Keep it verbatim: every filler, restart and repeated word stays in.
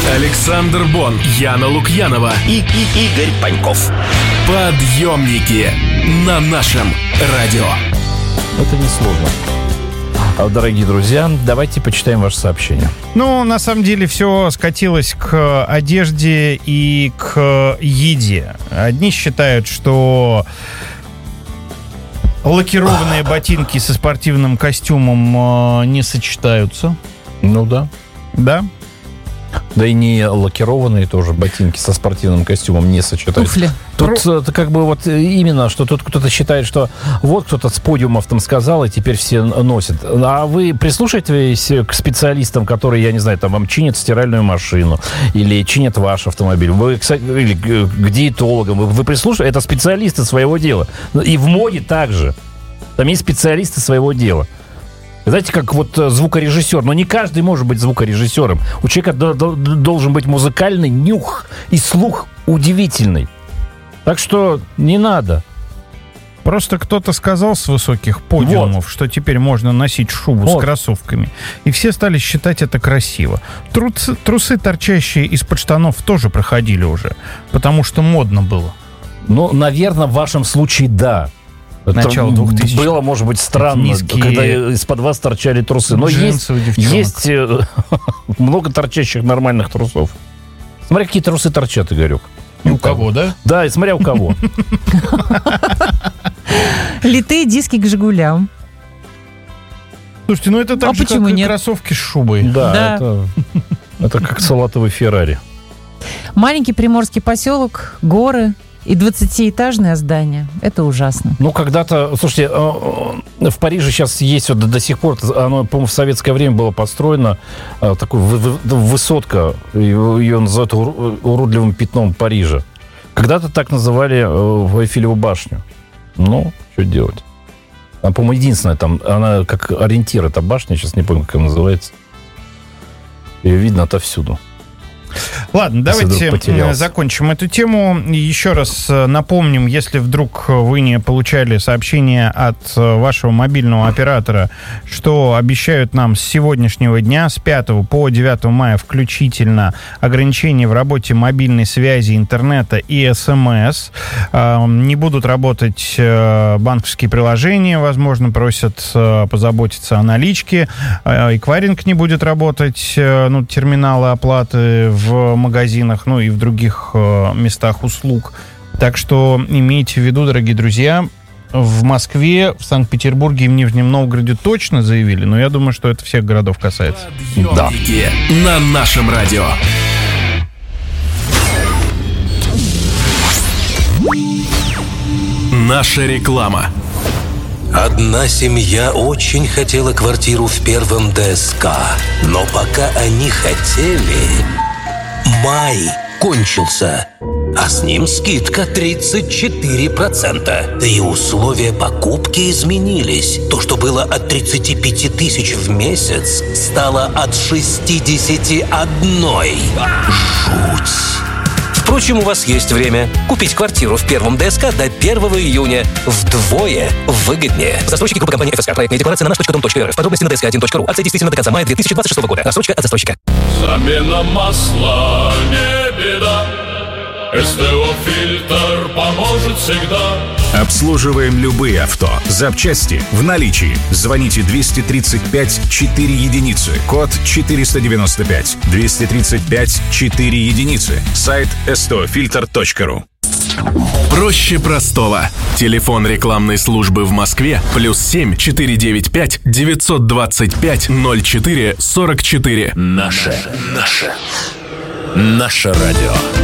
Александр Бон, Яна Лукьянова и, и Игорь Паньков. Подъемники на нашем радио. Это несложно. Дорогие друзья, давайте почитаем ваше сообщение. Ну, на самом деле, все скатилось к одежде и к еде. Одни считают, что лакированные ботинки со спортивным костюмом не сочетаются. Ну да. Да? Да и не лакированные тоже ботинки со спортивным костюмом не сочетаются. Туфли. Тут это как бы вот именно, что тут кто-то считает, что вот кто-то с подиумов там сказал, и теперь все носят. А вы прислушаетесь к специалистам, которые, я не знаю, там вам чинят стиральную машину или чинят ваш автомобиль. Вы, кстати, или к диетологам. Вы, вы прислушаетесь? Это специалисты своего дела. И в моде также. Там есть специалисты своего дела. Знаете, как вот звукорежиссер. Но не каждый может быть звукорежиссером. У человека до, до, должен быть музыкальный нюх и слух удивительный. Так что не надо. Просто кто-то сказал с высоких подиумов, вот, что теперь можно носить шубу вот с кроссовками. И все стали считать это красиво. Трусы, трусы, торчащие из-под штанов, тоже проходили уже. Потому что модно было. Ну, наверное, в вашем случае да. Начало двухтысячных. Было, может быть, странно, низкие... когда из-под вас торчали трусы. Но есть, есть много торчащих нормальных трусов. Смотри, какие трусы торчат, Игорек. И у кого, да? Да, и смотря у кого. Литые диски к «Жигулям». Слушайте, ну это так а же, почему как нет? И кроссовки с шубой. Да, да. Это, это как салатовый Феррари. Маленький приморский поселок, горы и двадцатиэтажное здание. Это ужасно. Ну, когда-то, слушайте, в Париже сейчас есть вот до сих пор, оно, по-моему, в советское время было построено, такой высотка, ее называют уродливым пятном Парижа. Когда-то так называли Эйфелеву башню. Ну, что делать? Она, по-моему, единственная там, она как ориентир, эта башня, сейчас не помню, как она называется. Ее видно отовсюду. Ладно, давайте закончим эту тему. Еще раз напомним, если вдруг вы не получали сообщение от вашего мобильного оператора, что обещают нам с сегодняшнего дня, с пятого по девятое мая включительно, ограничения в работе мобильной связи, интернета и СМС. Не будут работать банковские приложения, возможно, просят позаботиться о наличке. Эквайринг не будет работать, ну, терминалы оплаты в в магазинах, ну и в других э, местах услуг. Так что имейте в виду, дорогие друзья, в Москве, в Санкт-Петербурге и в Нижнем Новгороде точно заявили, но я думаю, что это всех городов касается. Да. На нашем радио. Наша реклама. Одна семья очень хотела квартиру в первом ДСК, но пока они хотели... Май кончился, а с ним скидка тридцать четыре процента. Да и условия покупки изменились. То, что было от тридцати пяти тысяч в месяц, стало от шестидесяти одной. Жуть. Впрочем, у вас есть время купить квартиру в первом ДСК до первого июня вдвое выгоднее. Застройщики группы компании эф эс ка. Проектная декларация на наш точка дом точка эр эф. Подробности на дэ эс ка один точка ру. Акция действительно до конца мая две тысячи двадцать шестого года. Рассрочка от застройщика. Замена масла не беда. СТО-фильтр поможет всегда. Обслуживаем любые авто. Запчасти в наличии. Звоните двести тридцать пять четыре единицы. Код четыреста девяносто пять. двести тридцать пять четыре единицы. Сайт эс тэ о фильтр точка ру. Проще простого. Телефон рекламной службы в Москве плюс семь четыре девять пять девятьсот двадцать пять ноль четыре сорок четыре. Наше, наше, наше радио.